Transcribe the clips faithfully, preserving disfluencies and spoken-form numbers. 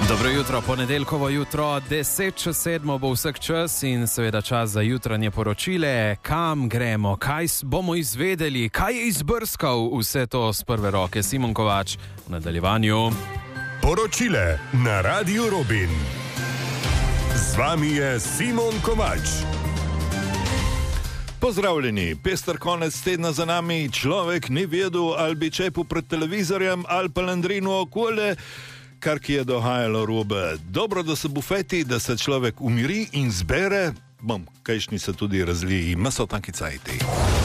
Dobro jutro, ponedeljkovo jutro, deset čez sedmo bo vsak čas in seveda čas za jutranje poročile. Kam gremo, kaj bomo izvedeli, kaj je izbrskal vse to z prve roke Simon Kovač v nadaljevanju. Poročile na Radiu Robin. Z vami je Simon Kovač. Pozdravljeni, pester konec tedna za nami, človek ni vedel, ali bi čepil pred televizorjem ali pa landrinu okolje, kar ki je dohajalo robe. Dobro, da se bufeti, da se človek umiri in zbere, bom, kajšni se tudi razliji, meso taki cajti.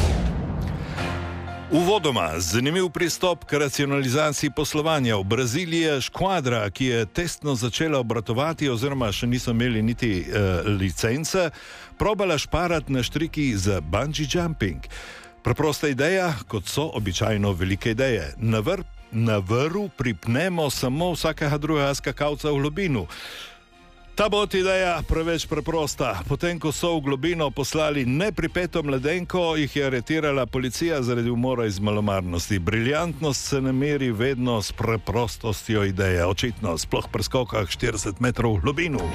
Uvodoma, zanimiv pristop k racionalizaciji poslovanja. V Braziliji je škvadra, ki je testno začela obratovati oziroma še niso imeli niti uh, licence, probala šparati na štriki za bungee jumping. Preprosta ideja, kot so običajno velike ideje. Na vrh Na vrhu pripnemo samo vsakega drugega skakalca v globino. Ta bo ideja preveč preprosta. Potem, ko so v globino poslali nepripeto mladenko, jih je aretirala policija zaradi umora iz malomarnosti. Briljantnost se ne meri vedno s preprostostjo ideje. Očitno, sploh pri skokah štirideset metrov v globino.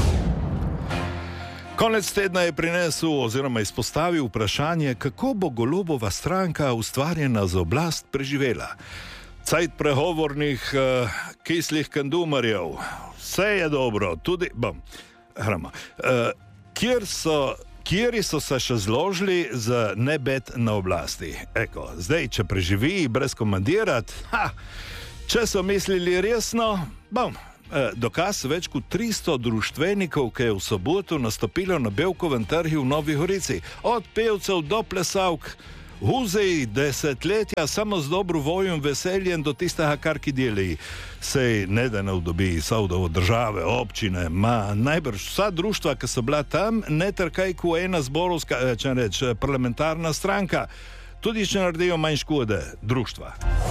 Konec tedna je prinesel oziroma izpostavil vprašanje, kako bo Golobova stranka ustvarjena za oblast preživela. Cajt pregovornih uh, kislih kandumarjev. Vse je dobro, tudi, bom, hrama. Uh, kjer so, kjeri so se še zložili za nebet na oblasti. Eko, zdaj, če preživi brez komandirat, ha, če so mislili resno, bom, uh, dokaz več kot tristo društvenikov, ki je v soboto nastopilo na Bevkovem trgu v Novi Gorici. Od pevcev do plesavk, Huzej desetletja samo z dobro voljo in veseljem do tistega, kar ki deli. Sej ne da ne vdobi savdovo države, občine, ma najbrž vsa društva, ki so bila tam, ne trkaj ko ena zborovska, če reč, parlamentarna stranka. Tudi če naredijo manj škode, društva.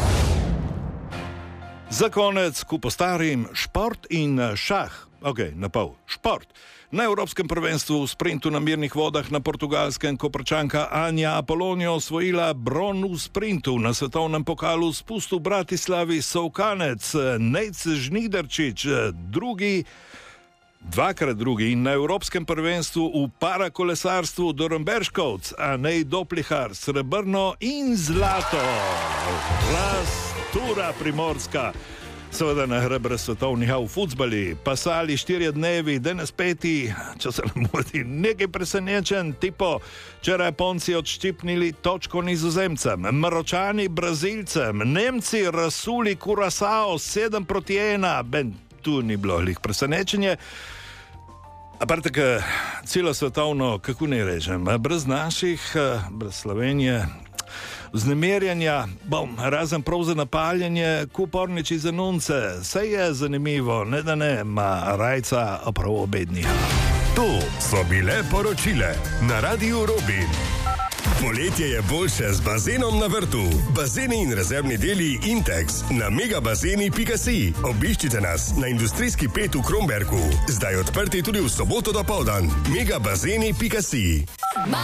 Za konec, ko postarim, šport in šah. Ok, na pol. Šport. Na Evropskem prvenstvu v sprintu na mirnih vodah na Portugalskem Koprčanka Anja Apolonio osvojila bron v sprintu. Na svetovnem pokalu spustu v Bratislavi Sovkanec Nejc Žnidarčič, drugi, dvakrat drugi. In na Evropskem prvenstvu v parakolesarstvu Dornberškovc Anej Doplihar srebrno in zlato. Rastura Primorska. Seveda na hrebre svetovniha v futbali, pasali štirje dnevi, danes peti, če se ne moti, nekaj presenečen, tipo, včeraj Japonci odščipnili točko Nizozemcem, Maročani Brazilcem, Nemci razsuli Curaçao sedem proti ena, ben, tu ni bilo lih presenečenje. Aparte, ka celo svetovno, kako ne rečem, brez naših, brez Slovenije, vznemirjanja, bom, razen prav za napaljanje, kuporniči za nunce, vse je zanimivo, ne da ne, ma rajca prav obednija. To so bile poročile na Radiu Robin. Poletje je boljše z bazenom na vrtu. Bazeni in rezervni deli Intex na megabazeni pika si. Obiščite nas na industrijski pet v Kromberku. Zdaj odprti tudi v soboto dopoldan. megabazeni pika si.